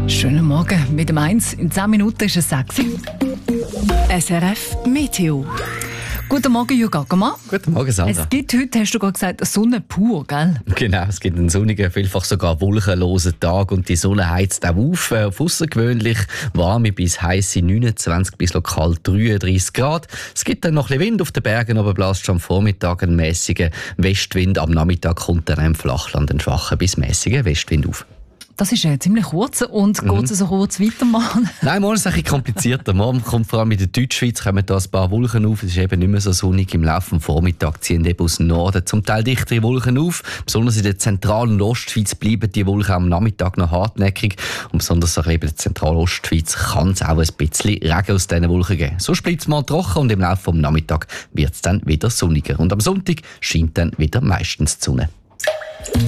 Schönen Morgen mit dem 1. In 10 Minuten ist es 6. SRF Meteo. Guten Morgen, Jürgen Ackermann. Guten Morgen, Sandra. Es gibt heute, hast du gerade gesagt, Sonne pur, gell? Genau, es gibt einen sonnigen, vielfach sogar wolkenlosen Tag und die Sonne heizt auch auf außergewöhnlich warme bis heisse 29 bis lokal 33 Grad. Es gibt dann noch ein bisschen Wind auf den Bergen, aber bläst schon am Vormittag einen mäßigen Westwind. Am Nachmittag kommt dann im Flachland ein schwacher bis mäßiger Westwind auf. Das ist ziemlich kurz. Und geht es so kurz weitermachen? Nein, morgen ist es ein bisschen komplizierter. Morgen kommt vor allem in der Deutschschweiz kommen da ein paar Wolken auf. Es ist eben nicht mehr so sonnig. Im Laufe des Vormittags ziehen eben aus dem Norden zum Teil dichtere Wolken auf. Besonders in der zentralen Ostschweiz bleiben die Wolken am Nachmittag noch hartnäckig. Und besonders in der Zentralostschweiz kann es auch ein bisschen Regen aus diesen Wolken geben. So bleibt es mal trocken und im Laufe des Nachmittags wird es dann wieder sonniger. Und am Sonntag scheint dann wieder meistens die Sonne.